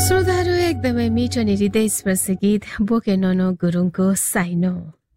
श्रोताहरू एकदमै मिठो अनि हृदयस्पर्शी गीत बोके ननो गुरुङको साइनो।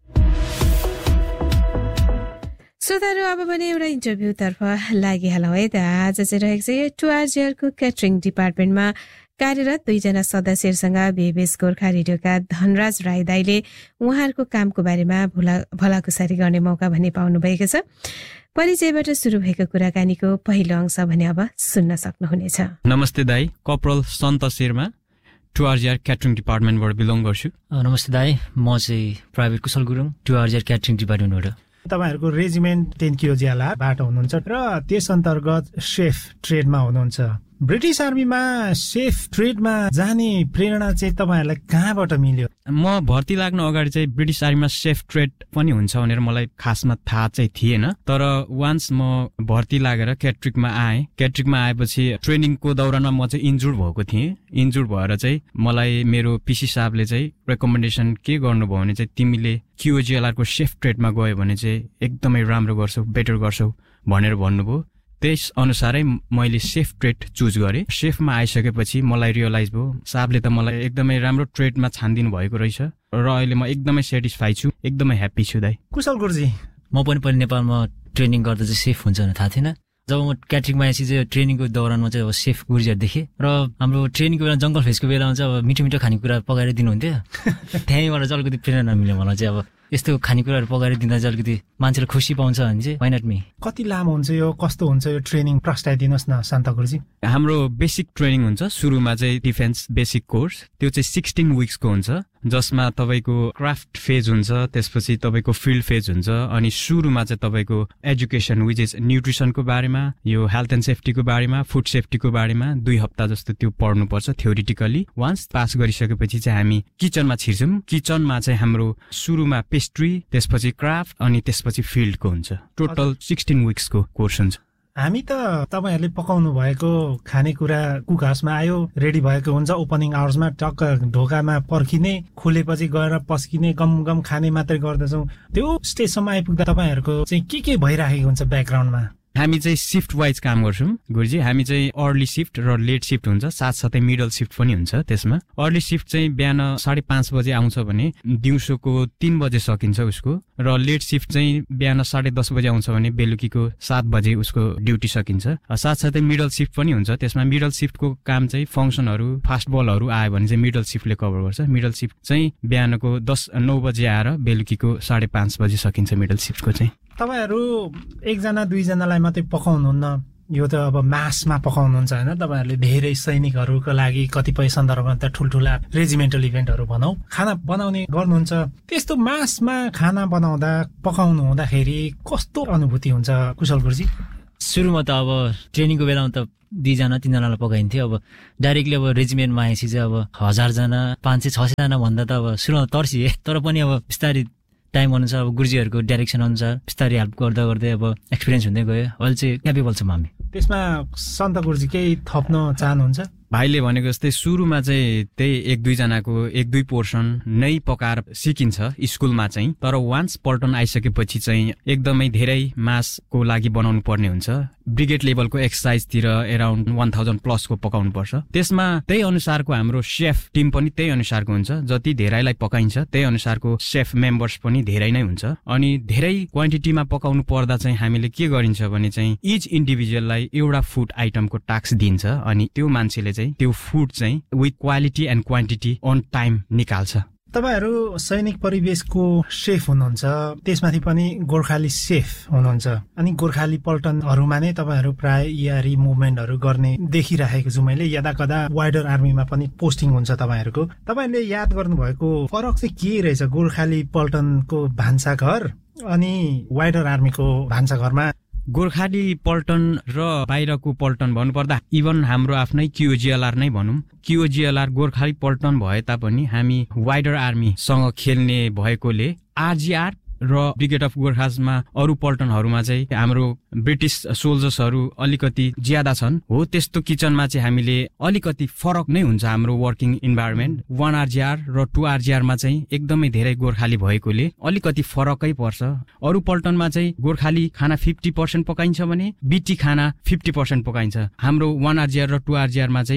श्रोताहरू अब भने एउटा इन्टरभ्यूतर्फ लागिहालौँ है त। आज चाहिँ रहेको छ टुआरजेआरको क्याटरिङ डिपार्टमेन्टमा कार्यरत 2 जना सदस्यहरूसँग बेबेस गोर्खा रेडियोका धनराज राई दाइले उहाँहरूको कामको बारेमा भलाकुसारी गर्ने मौका भने पाउनु भएको छ। परिचयबाट सुरु भएको कुराकानीको पहिलो अंश भने अब सुन्न सक्नुहुनेछ। नमस्ते दाई, कपरल सन्त शेर्मा, टुआरजेआर क्याटरिङ डिपार्टमेन्टबाट बिलोङ गर्छु। नमस्ते दाई, म चाहिँ प्राइभेट कुशल गुरुङ, टुआरजेआर क्याटरिङ डिपार्टमेन्टबाट। तपाईहरुको रेजिमेन्ट 10 कियोजियालाबाट हुनुहुन्छ र त्यस अन्तर्गत सेफ ट्रेडमा हुनुहुन्छ। ब्रिटिश आर्मीमा सेफ ट्रेडमा जाने प्रेरणा चाहिँ तपाईहरुलाई कहाँबाट मिल्यो? म भर्ती लाग्न अगाडि चाहिँ ब्रिटिश आर्मीमा सेफ ट्रेड पनि हुन्छ भनेर मलाई खासमा थाहा चाहिँ थिएन। तर वान्स म भर्ती लागेर क्याट्रिकमा आएँ। क्याट्रिकमा आएपछि ट्रेनिङको दौरानमा म चाहिँ इन्जुर्ड भएको थिएँ। इन्जुर्ड भएर चाहिँ मलाई मेरो पिसी साहबले चाहिँ रेकमेन्डेसन के गर्नुभयो भने चाहिँ तिमीले क्युओजिएलआरको सेफ ट्रेडमा गयो भने चाहिँ एकदमै राम्रो गर्छौ, बेटर गर्छौ भनेर भन्नुभयो। त्यस अनुसारै मैले सेफ ट्रेड चुज गरेँ। सेफमा आइसकेपछि मलाई रियलाइज भयो साहबले त मलाई एकदमै राम्रो ट्रेडमा छानिदिनु भएको रहेछ र अहिले म एकदमै सेटिस्फाई छु, एकदमै ह्याप्पी छु दाइ। कुशल गुरुजी, म पनि पहिला नेपालमा ट्रेनिङ गर्दा चाहिँ सेफ हुन्छ भनेर थाहा थिएन। जब म क्याटरिङमा आएपछि चाहिँ ट्रेनिङको दौरानमा चाहिँ अब सेफ गुरुजीहरू देखेँ र हाम्रो ट्रेनिङको बेला जङ्गल फेसको बेलामा चाहिँ अब मिठो मिठो खानेकुरा पकाएर दिनुहुन्थ्यो। त्यहीँबाट चाहिँ अलिकति प्रेरणा मिल्यो मलाई चाहिँ। अब यस्तो खानेकुराहरू पकाएर दिँदा चाहिँ अलिकति मान्छेले खुसी पाउँछ भने चाहिँ वाइ नट मी। कति लामो हुन्छ यो, कस्तो हुन्छ यो ट्रेनिङ, प्रस्ताइदिनुहोस् न शान्त गुरुजी। हाम्रो बेसिक ट्रेनिङ हुन्छ। सुरुमा चाहिँ डिफेन्स बेसिक कोर्स, त्यो चाहिँ 16 विक्सको हुन्छ, जसमा तपाईँको क्राफ्ट फेज हुन्छ, त्यसपछि तपाईँको फिल्ड फेज हुन्छ, अनि सुरुमा चाहिँ तपाईँको एजुकेसन विच इज न्युट्रिसनको बारेमा, यो हेल्थ एन्ड सेफ्टीको बारेमा, फुड सेफ्टीको बारेमा 2 हप्ता जस्तो त्यो पढ्नुपर्छ थ्योरिटिकली। वान्स पास गरिसकेपछि चाहिँ हामी किचनमा छिर्छौँ। किचनमा चाहिँ हाम्रो सुरुमा पेस्ट्री, त्यसपछि क्राफ्ट अनि त्यसपछि फिल्डको हुन्छ। टोटल 16 विक्सको कोर्स हुन्छ। हामी त तपाईहरुले पकाउनु भएको खानेकुरा कुक हाउसमा आयो, रेडी भएको हुन्छ, ओपनिङ आवर्समा टक्क ढोकामा पर्खिने, खोलेपछि गएर पस्किने, गम गम खाने मात्रै गर्दछौँ। त्यो स्टेजसम्म आइपुग्दा तपाईहरुको चाहिँ के भइराखेको हुन्छ ब्याकग्राउन्डमा? हामी चाहिँ शिफ्ट वाइज काम गर्छौँ गुरुजी। हामी चाहिँ अर्ली शिफ्ट र लेट शिफ्ट हुन्छ, साथसाथै मिडल शिफ्ट पनि हुन्छ। त्यसमा अर्ली शिफ्ट चाहिँ बिहान 5:30 बजे आउँछ भने दिउँसोको 3 बजे सकिन्छ उसको, र लेट शिफ्ट चाहिँ बिहान 10:30 बजे आउँछ भने बेलुकीको 7 बजे उसको ड्युटी सकिन्छ। साथसाथै मिडल शिफ्ट पनि हुन्छ। त्यसमा मिडल शिफ्टको काम चाहिँ फङ्सनहरू, फास्ट बलहरू आयो भने चाहिँ मिडल शिफ्टले कभर गर्छ। मिडल शिफ्ट चाहिँ बिहानको 9 बजे आएर बेलुकीको 5:30 बजे सकिन्छ मिडल शिफ्टको चाहिँ। तपाईहरु 1 जना 2 जनालाई मात्रै पकाउनुहुन्न, यो त अब मासमा पकाउनुहुन्छ हैन? तपाईहरुले धेरै सैनिकहरूको लागि कतिपय सन्दर्भमा त ठुलठुला रेजिमेन्टल इभेन्टहरू भनौं खाना बनाउने गर्नुहुन्छ। त्यस्तो मासमा खाना बनाउँदा पकाउनु हुँदाखेरि कस्तो अनुभूति हुन्छ कुशल गुरुजी? सुरुमा त अब ट्रेनिङको बेलामा त 2 जना 3 जनालाई पकाइन्थ्यो। अब डाइरेक्टली अब रेजिमेन्टमा आएपछि चाहिँ अब 1000 जना 500-600 जना भन्दा त अब सुरुमा तर्सिए। तर पनि अब बिस्तारै टाइम अनुसार अब गुरुजीहरूको डाइरेक्सन अनुसार बिस्तारै हेल्प गर्दा गर्दै अब एक्सपिरियन्स हुँदै गयो। अहिले चाहिँ क्यापेबल छौँ हामी। त्यसमा सन्त गुरुजी केही थप्न चाहनुहुन्छ? भाइले भनेको जस्तै सुरुमा चाहिँ त्यही 1-2 जनाको 1-2 पोर्सन नै पकाएर सिकिन्छ स्कुलमा चाहिँ। तर वान्स पल्टन आइसकेपछि चाहिँ एकदमै धेरै मासको लागि बनाउनु पर्ने हुन्छ। ब्रिगेड लेभलको एक्सर्साइजतिर एराउन्ड 1000 प्लसको पकाउनु पर्छ। त्यसमा त्यही अनुसारको हाम्रो सेफ टिम पनि त्यही अनुसारको हुन्छ। जति धेरैलाई पकाइन्छ त्यही अनुसारको सेफ मेम्बर्स पनि धेरै नै हुन्छ। अनि धेरै क्वान्टिटीमा पकाउनु पर्दा चाहिँ हामीले के गरिन्छ भने चाहिँ इच इन्डिभिजुअललाई एउटा फुड आइटमको टास्क दिन्छ, अनि त्यो मान्छेले त्यो फुड चाहिँ with quality and quantity on time निकाल्छ। तपाईहरु सैनिक परिवेशको सेफ हुनुहुन्छ, त्यसमाथि पनि गोर्खाली सेफ हुनुहुन्छ। अनि गोर्खाली पल्टनहरुमा नै तपाईहरु प्राय इआरई मुभमेन्टहरु गर्ने देखिराखेको छु मैले। यदाकदा वाइडर आर्मीमा पनि पोस्टिङ हुन्छ तपाईहरुको। तपाईले याद गर्नुभएको फरक चाहिँ के रहेछ गोर्खाली पल्टनको भान्साघर अनि वाइडर आर्मीको भान्साघरमा? गोर्खाली पल्टन र बाहिरको पल्टन भन्नुपर्दा इभन हाम्रो आफ्नै क्युओजिएलआर नै भनौँ, क्युओजिएलआर गोर्खाली पल्टन भए तापनि हामी वाइडर आर्मीसँग खेल्ने भएकोले आरजिआर र ब्रिगेड अफ गोर्खाजमा अरू पल्टनहरूमा चाहिँ हाम्रो ब्रिटिस सोल्जर्सहरू अलिकति ज्यादा छन्। हो त्यस्तो किचनमा चाहिँ हामीले अलिकति फरक नै हुन्छ हाम्रो वर्किङ इन्भाइरोमेन्ट। 1 आरजिआर र 2 आरजिआरमा चाहिँ एकदमै धेरै गोर्खाली भएकोले अलिकति फरकै पर्छ। अरू पल्टनमा चाहिँ गोर्खाली खाना 50% पकाइन्छ भने बिटी खाना 50% पकाइन्छ। हाम्रो 1 आरजिआर र 2 आरजिआरमा चाहिँ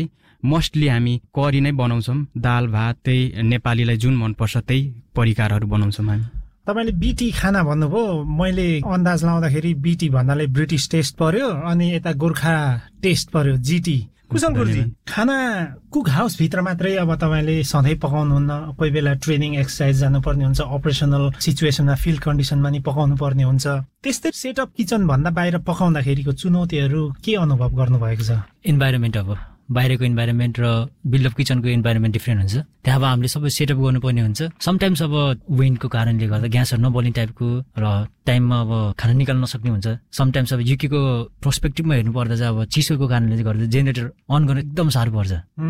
मोस्टली हामी करी नै बनाउँछौँ। दाल भात त्यही नेपालीलाई जुन मनपर्छ त्यही परिकारहरू बनाउँछौँ हामी। तपाईँले बिटी खाना भन्नुभयो, मैले अन्दाज लाउँदाखेरि बिटी भन्नाले ब्रिटिस टेस्ट पर्यो अनि यता गोर्खा टेस्ट पर्यो, जिटी। कुशल गुरुजी, खाना कुक हाउस भित्र मात्रै अब तपाईँले सधैँ पकाउनुहुन्न, कोही बेला ट्रेनिङ एक्सर्साइज जानुपर्ने हुन्छ, अपरेसनल सिचुएसनमा फिल्ड कन्डिसनमा नि पकाउनु पर्ने हुन्छ। त्यस्तै सेटअप किचन भन्दा बाहिर पकाउँदाखेरिको चुनौतीहरू के अनुभव गर्नुभएको छ? इन्भाइरोमेन्ट, अब बाहिरको इन्भाइरोमेन्ट र बिल्डअप किचनको इन्भाइरोमेन्ट डिफ्रेन्ट हुन्छ। त्यहाँ अब हामीले सबै सेटअप गर्नुपर्ने हुन्छ। समटाइम्स अब विन्डको कारणले गर्दा ग्यासहरू नबल्ने टाइपको र टाइममा अब खाना निकाल्न नसक्ने हुन्छ। समटाइम्स अब युकेको पर्सपेक्टिभमा हेर्नु पर्दा चाहिँ अब चिसोको कारणले गर्दा जेनेरेटर अन गर्न एकदम साह्रो पर्छ।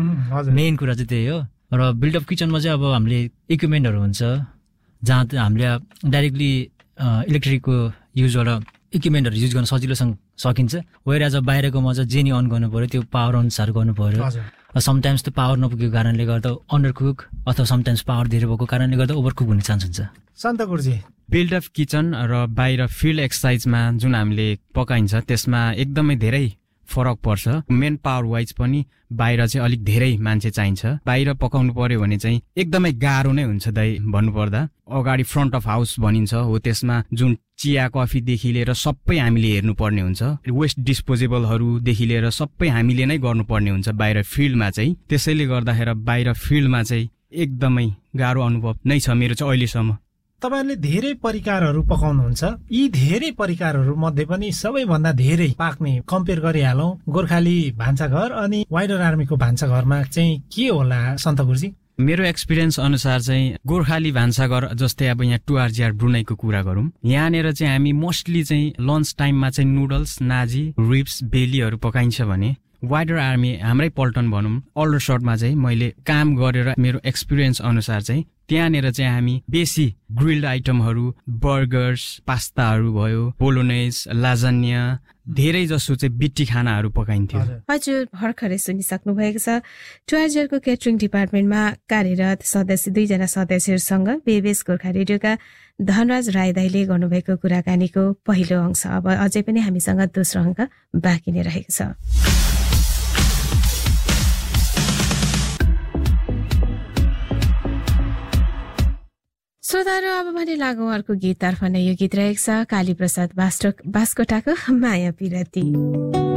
मेन कुरा चाहिँ त्यही हो। र बिल्डअप किचनमा चाहिँ अब हामीले इक्विपमेन्टहरू हुन्छ जहाँ हामीले डाइरेक्टली इलेक्ट्रिकको युजबाट इक्विपमेन्टहरू युज गर्न सजिलोसँग सकिन्छ। वेयर अब बाहिरकोमा चाहिँ जे नि अन गर्नु पर्यो, त्यो पावर अनुसार गर्नु पर्यो। समटाइम्स त्यो पावर नपुगेको कारणले गर्दा अन्डरकुक अथवा समटाइम्स पावर धेरै भएको कारणले गर्दा ओभरकुक हुने चान्स हुन्छ। सन्त गुरुजी, बिल्डअप किचन र बाहिर फिल्ड एक्सर्साइजमा जुन हामीले पकाइन्छ त्यसमा एकदमै धेरै फरक पर्छ। मेन पावर वाइज पनि बाहिर चाहिँ अलिक धेरै मान्छे चाहिन्छ। बाहिर पकाउनु पर्यो भने चाहिँ एकदमै गाह्रो नै हुन्छ दाइ भन्नुपर्दा। अगाडि फ्रन्ट अफ हाउस भनिन्छ हो, त्यसमा जुन चिया कफीदेखि लिएर सबै हामीले हेर्नुपर्ने हुन्छ। वेस्ट डिस्पोजेबलहरूदेखि लिएर सबै हामीले नै गर्नुपर्ने हुन्छ बाहिर फिल्डमा चाहिँ। त्यसैले गर्दाखेरि बाहिर फिल्डमा चाहिँ एकदमै गाह्रो अनुभव नै छ मेरो चाहिँ अहिलेसम्म। तपाईँले धेरै परिकारहरू पकाउनुहुन्छ, यी धेरै परिकारहरू मध्ये पनि सबैभन्दा धेरै पाक्ने कम्पेयर गरिहालौँ गोर्खाली भान्साघर अनि वाइडर आर्मीको भान्साघरमा चाहिँ के होला सन्त गुरुजी? मेरो एक्सपिरियन्स अनुसार चाहिँ गोर्खाली भान्साघर जस्तै अब यहाँ 2RGR ब्रुनाईको कुरा गरौँ, यहाँनिर चाहिँ हामी मोस्टली चाहिँ लन्च टाइममा चाहिँ नुडल्स, नाजी, रिब्स, बेलीहरू पकाइन्छ भने वाइडर आर्मी हाम्रै पल्टन भनौँ अल्डरसटमा चाहिँ मैले काम गरेर मेरो एक्सपिरियन्स अनुसार चाहिँ त्यहाँनिर चाहिँ हामी बेसी ग्रिल्ड आइटमहरू, बर्गर्स, पास्ताहरू भयो, बोलोनेज, लाजानिया, धेरै जसो चाहिँ बिटी खानाहरू पकाइन्थ्यो। हजुर भर्खरै सुनिसक्नु भएको छ 2RGRको केटरिङ डिपार्टमेन्टमा कार्यरत सदस्य 2 जना सदस्यहरूसँग बेबेस गोर्खा रेडियोका धनराज राई दाइले गर्नुभएको कुराकानीको पहिलो अंश। अब अझै पनि हामीसँग दोस्रो अङ्क बाँकी नै रहेको छ। श्रोताहरू, अब भने लागौँ अर्को गीततर्फ नै। यो गीत रहेको छ काली प्रसाद बास्कोटाको माया पिरती।